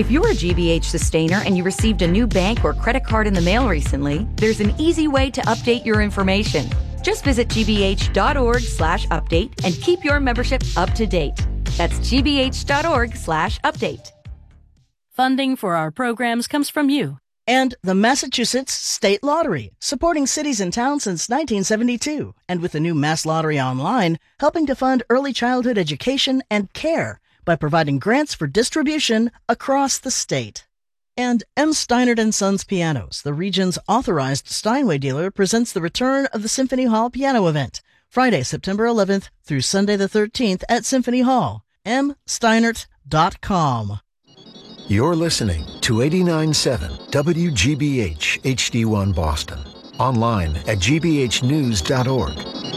If you're a GBH sustainer and you received a new bank or credit card in the mail recently, there's an easy way to update your information. Just visit gbh.org/update and keep your membership up to date. That's gbh.org/update. Funding for our programs comes from you. And the Massachusetts State Lottery, supporting cities and towns since 1972. And with the new Mass Lottery Online, helping to fund early childhood education and care by providing grants for distribution across the state. And M. Steinert & Sons Pianos, the region's authorized Steinway dealer, presents the return of the Symphony Hall Piano Event, Friday, September 11th through Sunday the 13th at Symphony Hall. msteinert.com. You're listening to 89.7 WGBH HD1 Boston. Online at gbhnews.org.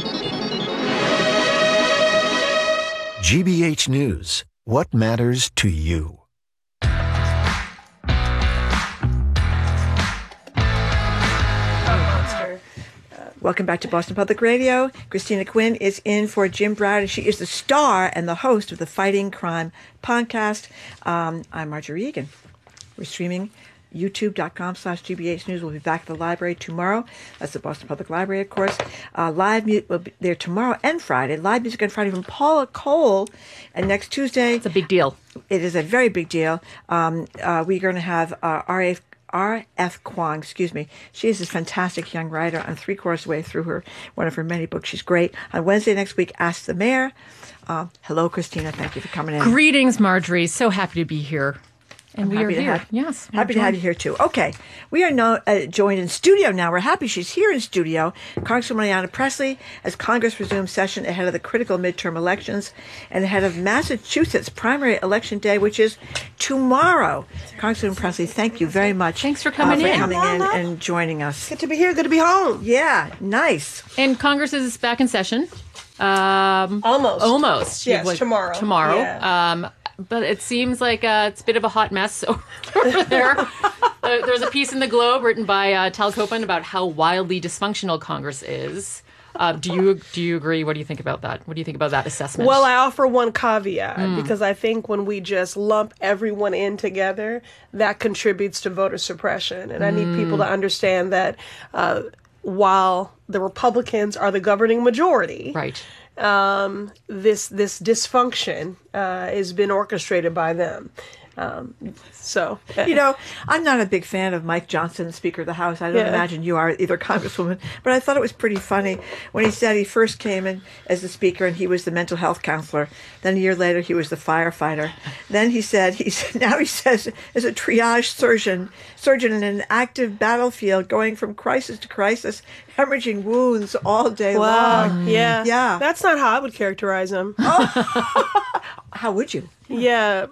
GBH News. What matters to you? Welcome back to Boston Public Radio. Christina Quinn is in for Jim Browder. She is the star and the host of the Fighting Crime podcast. I'm Marjorie Egan. We're streaming youtube.com/GBH News. We'll be back at the library tomorrow. That's the Boston Public Library, of course. Live music will be there tomorrow and Friday. Live music on Friday from Paula Cole. And next Tuesday... It's a big deal. It is a very big deal. We're going to have R.F. Kuang, She is this fantastic young writer. I'm three-quarters way through one of her many books. She's great. On Wednesday next week, Ask the Mayor. Hello, Christina. Thank you for coming in. Greetings, Marjorie. So happy to be here. And we are here. Yes. Happy to have you here, too. Okay. We are now joined in studio now. We're happy she's here in studio. Congresswoman Ayanna Pressley, as Congress resumes session ahead of the critical midterm elections and ahead of Massachusetts primary election day, which is tomorrow. Congresswoman Pressley, thank you very much. Thanks for coming in. And joining us. Good to be here. Good to be home. Yeah. Nice. And Congress is back in session. Almost. Yes, tomorrow. Tomorrow. Yeah. But it seems like it's a bit of a hot mess over there. There's a piece in the Globe written by Tal Copeland about how wildly dysfunctional Congress is. Do you agree? What do you think about that? What do you think about that assessment? Well, I offer one caveat because I think when we just lump everyone in together, that contributes to voter suppression. And I need people to understand that while the Republicans are the governing majority, right. This dysfunction has been orchestrated by them. I'm not a big fan of Mike Johnson, Speaker of the House. I don't imagine you are either, Congresswoman. But I thought it was pretty funny when he said he first came in as the Speaker and he was the mental health counselor. Then a year later, he was the firefighter. Then he says, as a triage surgeon in an active battlefield, going from crisis to crisis, hemorrhaging wounds all day long. Yeah. That's not how I would characterize him. Oh. How would you? Yeah.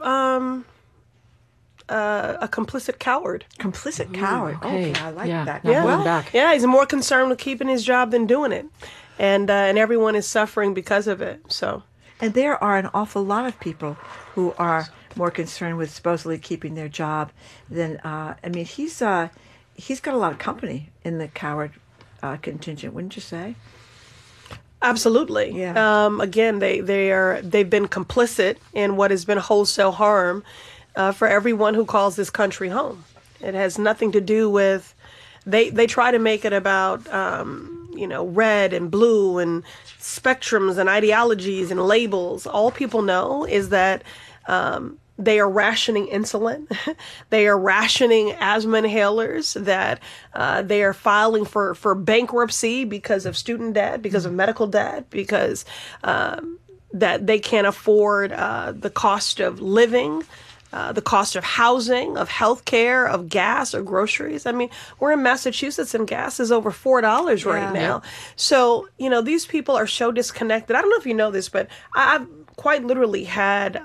A complicit coward. Complicit coward. Okay, I like that. Yeah, he's more concerned with keeping his job than doing it, and everyone is suffering because of it. So, and there are an awful lot of people who are more concerned with supposedly keeping their job than. He's got a lot of company in the coward contingent, wouldn't you say? Absolutely. Yeah. Again, they've been complicit in what has been wholesale harm. For everyone who calls this country home. It has nothing to do with, they try to make it about, red and blue and spectrums and ideologies and labels. All people know is that they are rationing insulin. They are rationing asthma inhalers, that they are filing for bankruptcy because of student debt, because of medical debt, because that they can't afford the cost of living, the cost of housing, of health care, of gas or groceries. I mean, we're in Massachusetts and gas is over $4 right now. Yeah. So, these people are so disconnected. I don't know if you know this, but I've quite literally had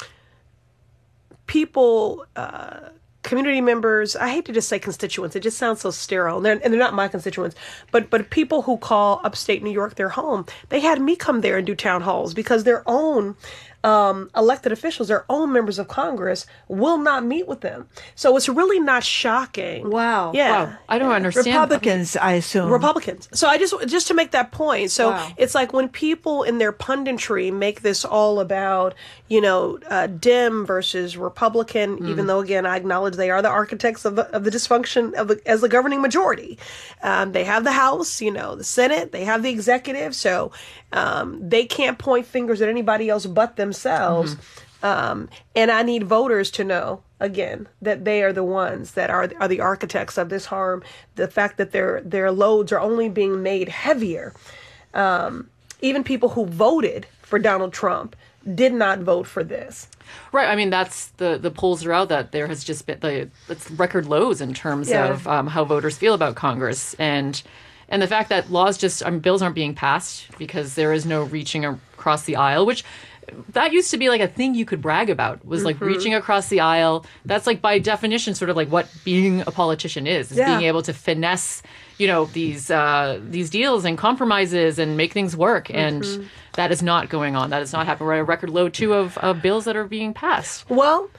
people, community members, I hate to just say constituents, it just sounds so sterile, and they're not my constituents, but people who call upstate New York their home. They had me come there and do town halls because their own elected officials, their own members of Congress, will not meet with them. So it's really not shocking. Wow. Yeah. Wow. I don't understand. Republicans, I assume. Republicans. So I just to make that point. So Wow. it's like when people in their punditry make this all about, Dem versus Republican, even though, again, I acknowledge they are the architects of the dysfunction as the governing majority. They have the House, the Senate, they have the executive. So they can't point fingers at anybody else but themselves. And I need voters to know, again, that they are the ones that are the architects of this harm. The fact that their loads are only being made heavier. Even people who voted for Donald Trump did not vote for this. Right. I mean, that's the polls are out that there has just been it's record lows in terms of how voters feel about Congress, and the fact that bills aren't being passed because there is no reaching across the aisle, which that used to be like a thing you could brag about, was like reaching across the aisle. That's like by definition sort of like what being a politician is being able to finesse, these deals and compromises and make things work. And that is not going on. That is not happening. We're at a record low, too, of bills that are being passed. Well,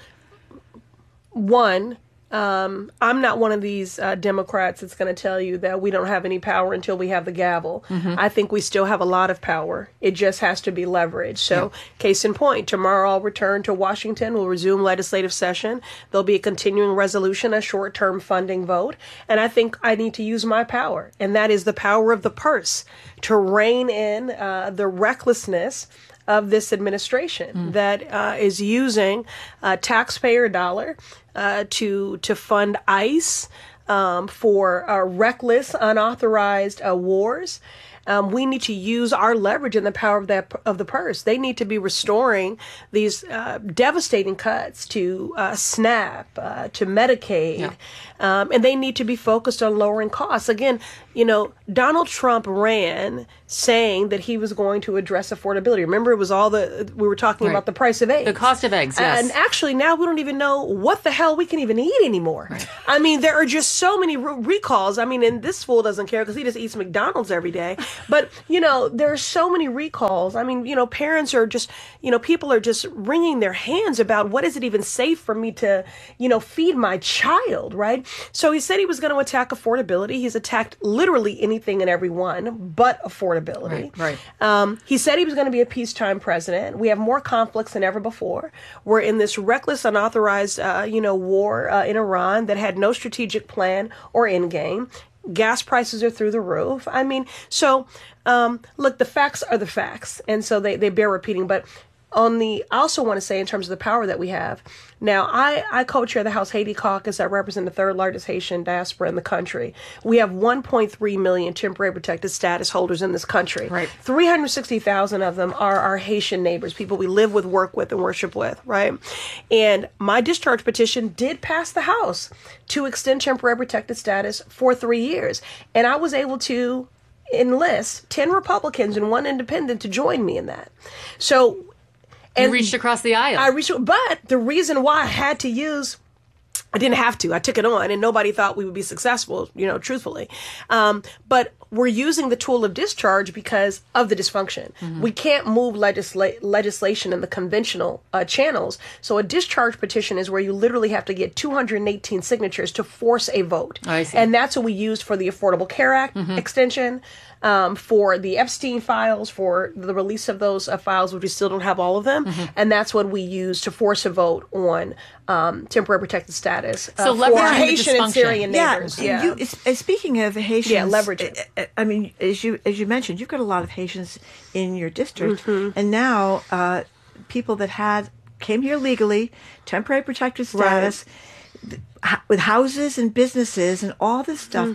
I'm not one of these Democrats that's going to tell you that we don't have any power until we have the gavel. I think we still have a lot of power. It just has to be leveraged. So, case in point, tomorrow I'll return to Washington. We'll resume legislative session. There'll be a continuing resolution, a short-term funding vote. And I think I need to use my power. And that is the power of the purse to rein in the recklessness of this administration that is using taxpayer dollar to fund ICE for reckless, unauthorized wars. We need to use our leverage and the power of the purse. They need to be restoring these devastating cuts to SNAP, to Medicaid, and they need to be focused on lowering costs. Again, Donald Trump ran saying that he was going to address affordability. Remember, it was we were talking about the price of eggs. The cost of eggs, yes. And actually now we don't even know what the hell we can even eat anymore. Right. I mean, there are just so many recalls. I mean, and this fool doesn't care because he just eats McDonald's every day. But, there are so many recalls. I mean, parents are just, people are just wringing their hands about what is it even safe for me to, feed my child, right? So he said he was going to attack affordability. He's attacked literally anything and everyone but affordability. Right. He said he was going to be a peacetime president. We have more conflicts than ever before. We're in this reckless, unauthorized, war in Iran that had no strategic plan or end game. Gas prices are through the roof. I mean, so look, the facts are the facts, and so they bear repeating. But I also want to say in terms of the power that we have. Now, I co-chair the House Haiti Caucus. I represent the third largest Haitian diaspora in the country. We have 1.3 million temporary protected status holders in this country. Right. 360,000 of them are our Haitian neighbors, people we live with, work with, and worship with, right? And my discharge petition did pass the House to extend temporary protected status for 3 years. And I was able to enlist 10 Republicans and 1 independent to join me in that. So, you reached across the aisle. But the reason why I didn't have to. I took it on, and nobody thought we would be successful, truthfully. But we're using the tool of discharge because of the dysfunction. We can't move legislation in the conventional channels. So a discharge petition is where you literally have to get 218 signatures to force a vote. I see. And that's what we used for the Affordable Care Act extension. For the Epstein files, for the release of those files, which we still don't have all of them. And that's what we use to force a vote on temporary protected status so for our Haitian and Syrian neighbors. Speaking of Haitians, leverage it. I mean, as you mentioned, you've got a lot of Haitians in your district, and now people that came here legally, temporary protected status, with houses and businesses and all this stuff,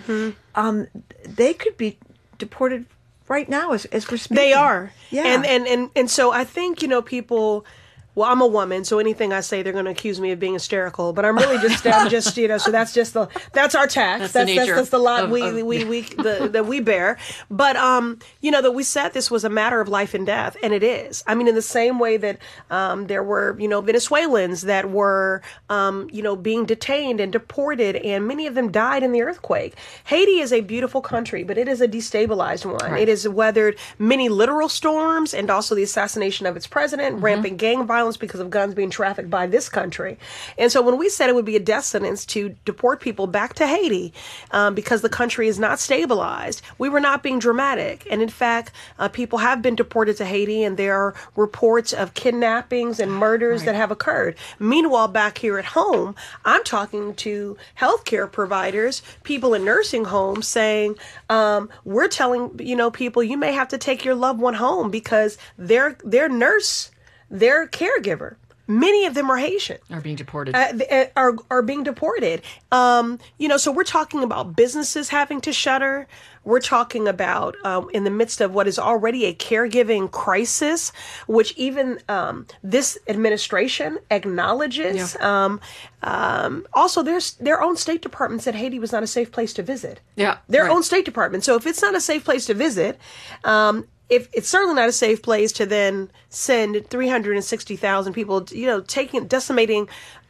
they could be deported right now as we're speaking. They are. Yeah. And so I think, people well, I'm a woman, so anything I say, they're going to accuse me of being hysterical. But I'm really just, so that's our tax. That's the lot that we bear. But that we said this was a matter of life and death, and it is. I mean, in the same way that there were, Venezuelans that were, being detained and deported, and many of them died in the earthquake. Haiti is a beautiful country, but it is a destabilized one. Right. It has weathered many literal storms, and also the assassination of its president, rampant gang violence because of guns being trafficked by this country. And so when we said it would be a death sentence to deport people back to Haiti because the country is not stabilized, we were not being dramatic. And in fact, people have been deported to Haiti, and there are reports of kidnappings and murders that have occurred. Meanwhile, back here at home, I'm talking to healthcare providers, people in nursing homes saying, we're telling, people, you may have to take your loved one home because their nurse, their caregiver, many of them are Haitian, are being deported. Are being deported. So we're talking about businesses having to shutter. We're talking about in the midst of what is already a caregiving crisis, which even this administration acknowledges. Yeah. Also, their own State Department said Haiti was not a safe place to visit. Yeah, their own State Department. So if it's not a safe place to visit, if it's certainly not a safe place to then send 360,000 people, decimating,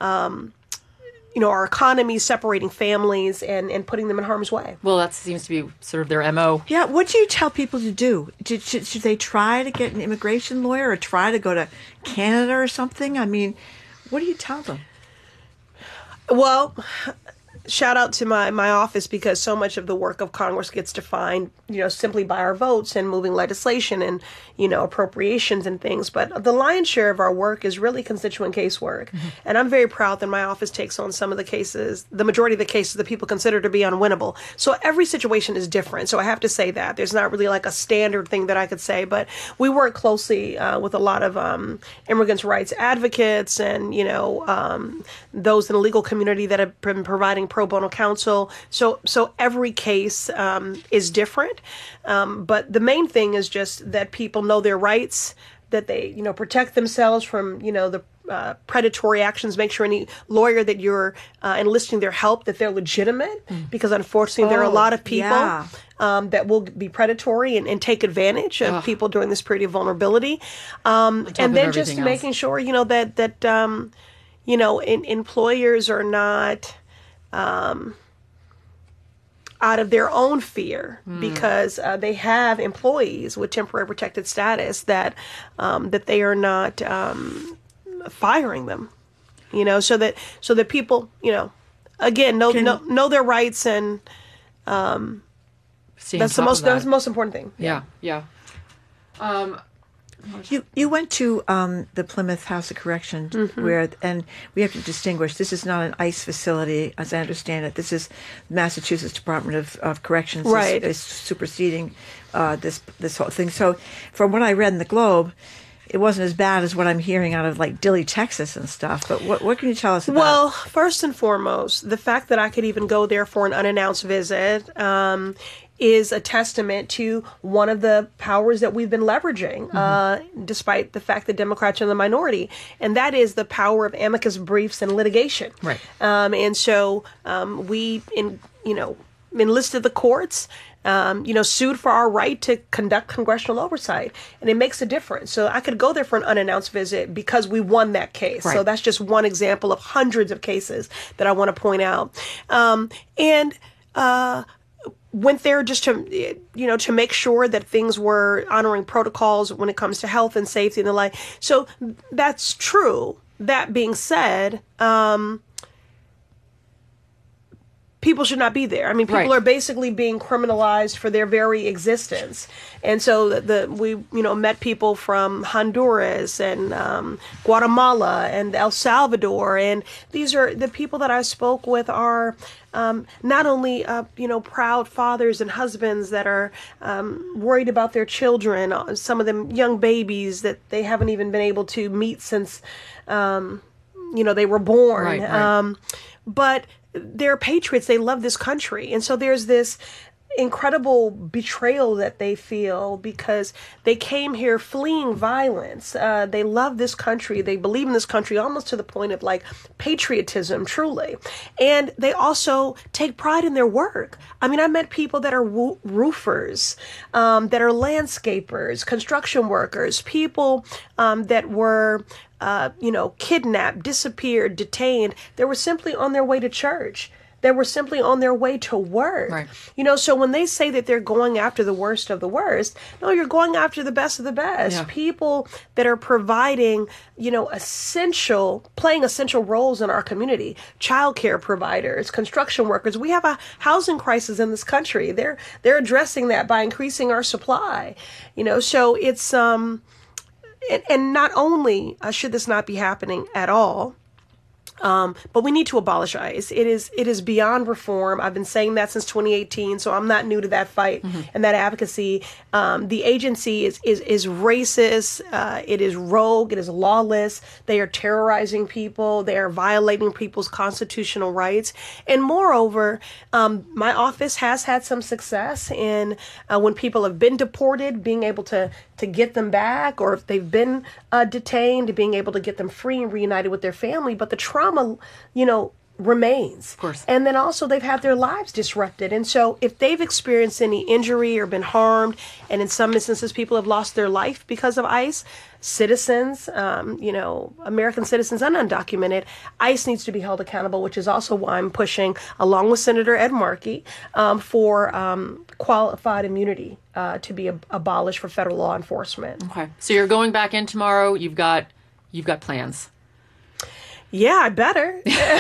our economy, separating families and putting them in harm's way. Well, that seems to be sort of their MO. Yeah. What do you tell people to do? Should they try to get an immigration lawyer or try to go to Canada or something? I mean, what do you tell them? Well, shout out to my office, because so much of the work of Congress gets defined, simply by our votes and moving legislation and, appropriations and things. But the lion's share of our work is really constituent casework. Mm-hmm. And I'm very proud that my office takes on some of the cases, the majority of the cases that people consider to be unwinnable. So every situation is different. So I have to say that there's not really like a standard thing that I could say, but we work closely with a lot of immigrants' rights advocates and, those in the legal community that have been providing pro bono counsel. So every case is different. But the main thing is just that people know their rights, that they, protect themselves from, the predatory actions, make sure any lawyer that you're enlisting their help, that they're legitimate, because unfortunately there are a lot of people that will be predatory and take advantage of people during this period of vulnerability. And then just making sure, that employers are not out of their own fear because they have employees with temporary protected status that they are not firing them, so that people, again, know their rights, and that's the most important thing. Yeah. You went to the Plymouth House of Correction, and we have to distinguish, this is not an ICE facility, as I understand it. This is Massachusetts Department of Corrections is superseding this whole thing. So from what I read in the Globe, it wasn't as bad as what I'm hearing out of like Dilley, Texas and stuff. But what can you tell us about? Well, first and foremost, the fact that I could even go there for an unannounced visit is a testament to one of the powers that we've been leveraging, despite the fact that Democrats are in the minority, and that is the power of amicus briefs and litigation. Right. And so we enlisted the courts, sued for our right to conduct congressional oversight, and it makes a difference. So I could go there for an unannounced visit because we won that case. Right. So that's just one example of hundreds of cases that I want to point out. Went there just to make sure that things were honoring protocols when it comes to health and safety and the like. So that's true. That being said, people should not be there. I mean, people are basically being criminalized for their very existence. And so we met people from Honduras and Guatemala and El Salvador, and these are the people that I spoke with are not only proud fathers and husbands that are worried about their children, some of them young babies that they haven't even been able to meet since they were born. But they're patriots. They love this country. And so there's this, incredible betrayal that they feel because they came here fleeing violence. They love this country. They believe in this country almost to the point of like patriotism, truly. And they also take pride in their work. I mean, I met people that are roofers, that are landscapers, construction workers, people that were kidnapped, disappeared, detained. They were simply on their way to church. They were simply on their way to work. Right. So when they say that they're going after the worst of the worst, no, you're going after the best of the best. Yeah. People that are providing, playing essential roles in our community. Childcare providers, construction workers. We have a housing crisis in this country. They're addressing that by increasing our supply. So it's and not only should this not be happening at all, but we need to abolish ICE. It is beyond reform. I've been saying that since 2018, so I'm not new to that fight and that advocacy. The agency is racist. It is rogue. It is lawless. They are terrorizing people. They are violating people's constitutional rights. And moreover, my office has had some success in when people have been deported, being able to get them back, or if they've been detained, being able to get them free and reunited with their family. But the trauma, remains. Of course. And then also they've had their lives disrupted. And so if they've experienced any injury or been harmed, and in some instances people have lost their life because of ICE, citizens, American citizens and undocumented, ICE needs to be held accountable, which is also why I'm pushing, along with Senator Ed Markey, for qualified immunity to be abolished for federal law enforcement. Okay. So you're going back in tomorrow. You've got plans. Yeah, I better.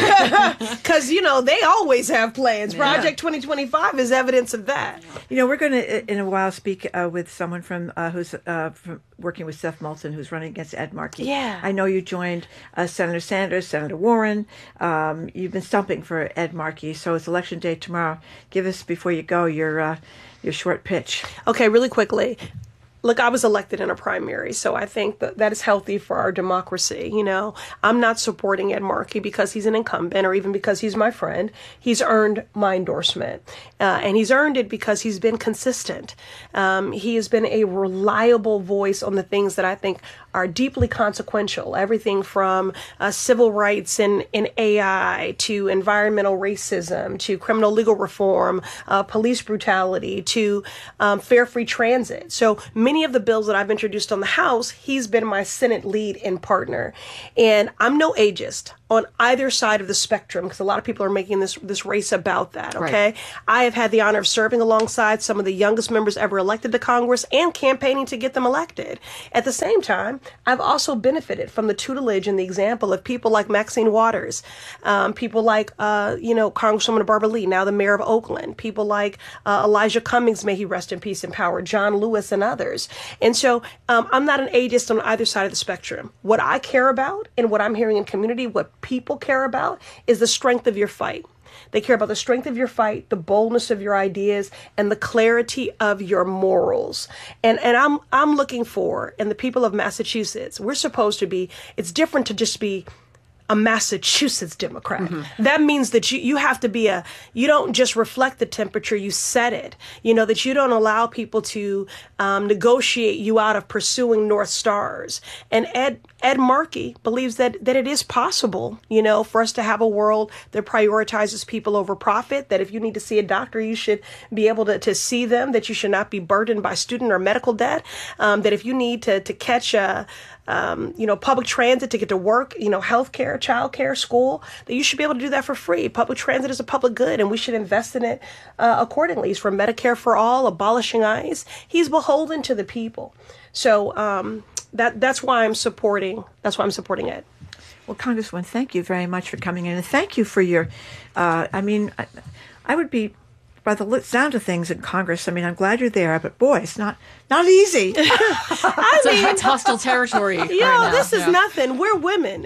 Because, they always have plans. Project 2025 is evidence of that. We're going to, in a while, speak with someone from who's from working with Seth Moulton, who's running against Ed Markey. Yeah. I know you joined Senator Sanders, Senator Warren. You've been stumping for Ed Markey, so it's Election Day tomorrow. Give us, before you go, your short pitch. Okay, really quickly. Look, I was elected in a primary, so I think that is healthy for our democracy. I'm not supporting Ed Markey because he's an incumbent or even because he's my friend. He's earned my endorsement, and he's earned it because he's been consistent. He has been a reliable voice on the things that I think are deeply consequential, everything from civil rights and AI to environmental racism to criminal legal reform, police brutality to fair free transit. So many of the bills that I've introduced on the House, he's been my Senate lead and partner. And I'm no ageist on either side of the spectrum, because a lot of people are making this race about that, okay? Right. I have had the honor of serving alongside some of the youngest members ever elected to Congress and campaigning to get them elected. At the same time, I've also benefited from the tutelage and the example of people like Maxine Waters, people like, Congresswoman Barbara Lee, now the mayor of Oakland, people like Elijah Cummings, may he rest in peace and power, John Lewis and others. And so I'm not an ageist on either side of the spectrum. What I care about and what I'm hearing in community, what people care about, is the strength of your fight. They care about the strength of your fight, the boldness of your ideas, and the clarity of your morals. And I'm looking for, and the people of Massachusetts, we're supposed to be, it's different to just be a Massachusetts Democrat. Mm-hmm. That means that you have to be you don't just reflect the temperature, you set it. That you don't allow people to negotiate you out of pursuing North Stars. And Ed Markey believes that it is possible, for us to have a world that prioritizes people over profit, that if you need to see a doctor, you should be able to see them, that you should not be burdened by student or medical debt, that if you need to catch public transit to get to work, healthcare, childcare, school, that you should be able to do that for free. Public transit is a public good, and we should invest in it accordingly. He's for Medicare for all, abolishing ICE. He's beholden to the people. So that's why I'm supporting it. Well, Congresswoman, thank you very much for coming in, and thank you for your. I would be. By the sound of things in Congress, I'm glad you're there, but boy, it's not easy. It's hostile territory. This is nothing. We're women,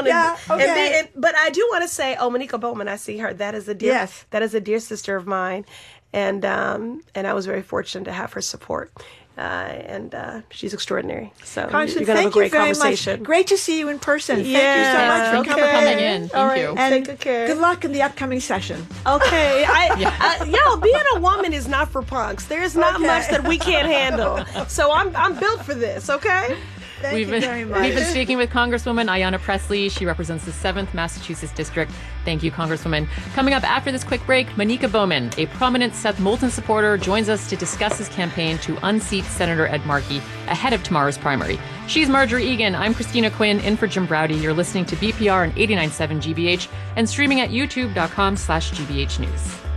but I do want to say, Monica Bowman, I see her. That is a dear, that is a dear sister of mine, and I was very fortunate to have her support. and she's extraordinary. So Congressman, you're going to have a great very conversation. Much. Great to see you in person. Thank you so Yeah, much for Thank you for coming in. Thank you. And Take good care. good luck in the upcoming session. Okay, being a woman is not for punks. There's not much that we can't handle. So I'm built for this. Okay. Thank you very much. We've been speaking with Congresswoman Ayanna Pressley. She represents the 7th Massachusetts District. Thank you, Congresswoman. Coming up after this quick break, Monica Bowman, a prominent Seth Moulton supporter, joins us to discuss his campaign to unseat Senator Ed Markey ahead of tomorrow's primary. She's Marjorie Egan. I'm Christina Quinn, in for Jim Browdy. You're listening to BPR on 89.7 GBH and streaming at youtube.com/GBH News.